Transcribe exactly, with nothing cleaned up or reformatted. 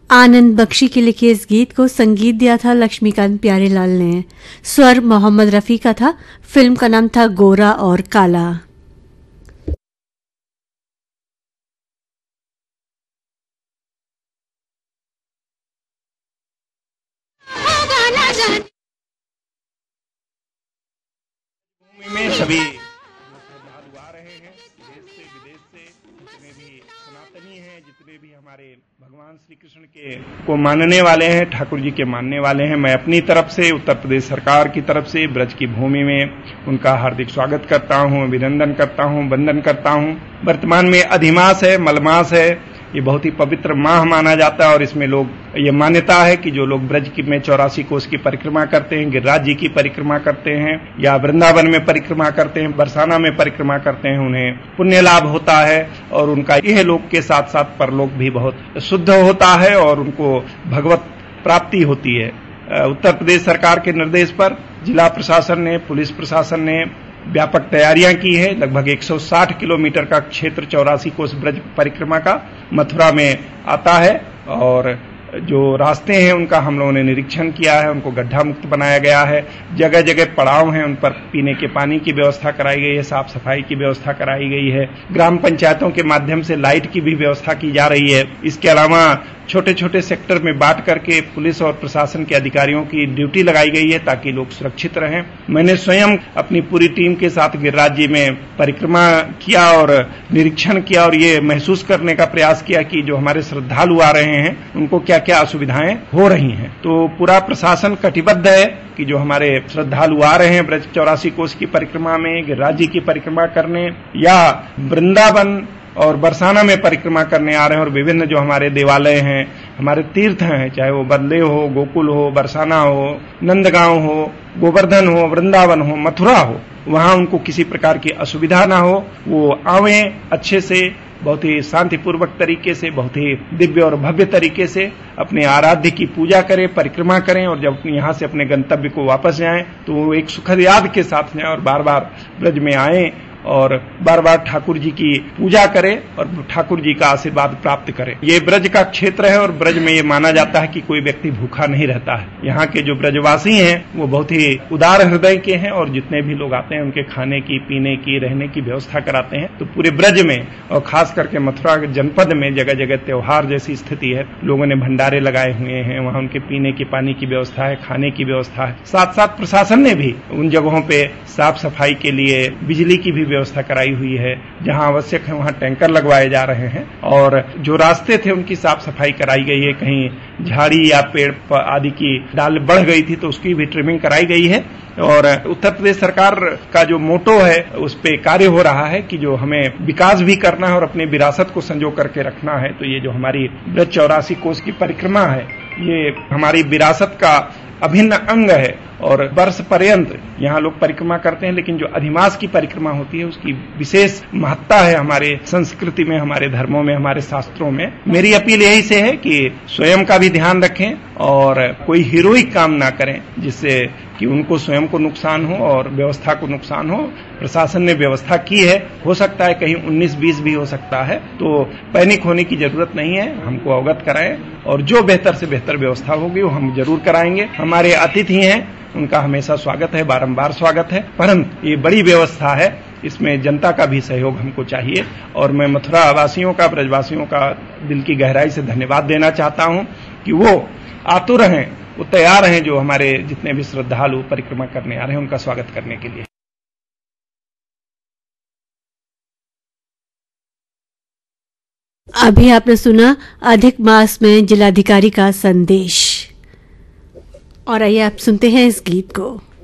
आनंद बख्शी के लिखे इस गीत को संगीत दिया था लक्ष्मीकांत प्यारेलाल ने। स्वर मोहम्मद रफी का था। फिल्म का नाम था गोरा और काला। में सभी श्रद्धालु आ रहे हैं देश से विदेश से, जितने भी सनातनी हैं, जितने भी हमारे भगवान श्री कृष्ण के को मानने वाले हैं, ठाकुर जी के मानने वाले हैं। मैं अपनी तरफ से, उत्तर प्रदेश सरकार की तरफ से ब्रज की भूमि में उनका हार्दिक स्वागत करता हूं, अभिनंदन करता हूं, वंदन करता हूं। वर्तमान में अधिमास है, मलमास है, ये बहुत ही पवित्र माह माना जाता है और इसमें लोग ये मान्यता है कि जो लोग ब्रज की में चौरासी कोस की परिक्रमा करते हैं, गिरिराज जी की परिक्रमा करते हैं या वृंदावन में परिक्रमा करते हैं, बरसाना में परिक्रमा करते हैं, उन्हें पुण्य लाभ होता है और उनका यह लोक के साथ साथ परलोक भी बहुत शुद्ध होता है और उनको भगवत प्राप्ति होती है। उत्तर प्रदेश सरकार के निर्देश पर जिला प्रशासन ने, पुलिस प्रशासन ने व्यापक तैयारियां की है। लगभग एक सौ साठ किलोमीटर का क्षेत्र चौरासी कोस ब्रज परिक्रमा का मथुरा में आता है और जो रास्ते हैं उनका हम लोगों ने निरीक्षण किया है, उनको गड्ढा मुक्त बनाया गया है। जगह जगह पड़ाव हैं, उन पर पीने के पानी की व्यवस्था कराई गई है, साफ सफाई की व्यवस्था कराई गई है। ग्राम पंचायतों के माध्यम से लाइट की भी व्यवस्था की जा रही है। इसके अलावा छोटे छोटे सेक्टर में बांट करके पुलिस और प्रशासन के अधिकारियों की ड्यूटी लगाई गई है ताकि लोग सुरक्षित रहें। मैंने स्वयं अपनी पूरी टीम के साथ गिरिराज जी में परिक्रमा किया और निरीक्षण किया और ये महसूस करने का प्रयास किया कि जो हमारे श्रद्धालु आ रहे हैं उनको क्या क्या असुविधाएं हो रही हैं। तो पूरा प्रशासन कटिबद्ध है कि जो हमारे श्रद्धालु आ रहे हैं ब्रज चौरासी कोस की परिक्रमा में, गिरिराज जी की परिक्रमा करने या वृंदावन और बरसाना में परिक्रमा करने आ रहे हैं और विभिन्न जो हमारे देवालय हैं, हमारे तीर्थ हैं, चाहे वो बदले हो, गोकुल हो, बरसाना हो, नंदगांव हो, गोवर्धन हो, वृंदावन हो, मथुरा हो, वहां उनको किसी प्रकार की असुविधा ना हो। वो आवें अच्छे से, बहुत ही शांतिपूर्वक तरीके से, बहुत ही दिव्य और भव्य तरीके से अपने आराध्य की पूजा करें, परिक्रमा करें और जब यहाँ से अपने गंतव्य को वापस जाएं तो एक सुखद याद के साथ जाएं और बार बार ब्रज में आएं और बार बार ठाकुर जी की पूजा करें और ठाकुर जी का आशीर्वाद प्राप्त करें। ये ब्रज का क्षेत्र है और ब्रज में ये माना जाता है कि कोई व्यक्ति भूखा नहीं रहता है। यहाँ के जो ब्रजवासी हैं वो बहुत ही उदार हृदय के हैं और जितने भी लोग आते हैं उनके खाने की, पीने की, रहने की व्यवस्था कराते हैं। तो पूरे ब्रज में और खास करके मथुरा जनपद में जगह जगह त्योहार जैसी स्थिति है। लोगों ने भंडारे लगाए हुए हैं, वहाँ उनके पीने की पानी की व्यवस्था है, खाने की व्यवस्था है। साथ साथ प्रशासन ने भी उन जगहों पे साफ सफाई के लिए बिजली की भी व्यवस्था कराई हुई है। जहां आवश्यक है वहां टैंकर लगवाए जा रहे हैं और जो रास्ते थे उनकी साफ सफाई कराई गई है। कहीं झाड़ी या पेड़ आदि की डाल बढ़ गई थी तो उसकी भी ट्रिमिंग कराई गई है और उत्तर प्रदेश सरकार का जो मोटो है उस पे कार्य हो रहा है कि जो हमें विकास भी करना है और अपनी विरासत को संजो करके रखना है। तो ये जो हमारी ब्रज चौरासी कोस की परिक्रमा है ये हमारी विरासत का अभिन्न अंग है और वर्ष पर्यंत यहाँ लोग परिक्रमा करते हैं, लेकिन जो अधिमास की परिक्रमा होती है उसकी विशेष महत्ता है हमारे संस्कृति में, हमारे धर्मों में, हमारे शास्त्रों में। मेरी अपील यही से है कि स्वयं का भी ध्यान रखें और कोई हीरोइक काम ना करें जिससे कि उनको स्वयं को नुकसान हो और व्यवस्था को नुकसान हो। प्रशासन ने व्यवस्था की है, हो सकता है कहीं उन्नीस बीस भी हो सकता है, तो पैनिक होने की जरूरत नहीं है। हमको अवगत कराएं और जो बेहतर से बेहतर व्यवस्था होगी वो हम जरूर कराएंगे। हमारे अतिथि हैं, उनका हमेशा स्वागत है, बारंबार स्वागत है, परंतु ये बड़ी व्यवस्था है, इसमें जनता का भी सहयोग हमको चाहिए और मैं मथुरा वासियों का, ब्रजवासियों का दिल की गहराई से धन्यवाद देना चाहता हूं कि वो आतुर हैं, वो तैयार हैं जो हमारे जितने भी श्रद्धालु परिक्रमा करने आ रहे हैं उनका स्वागत करने के लिए। अभी आपने सुना अधिक मास में जिलाधिकारी का संदेश और आइए आप सुनते हैं इस गीत को।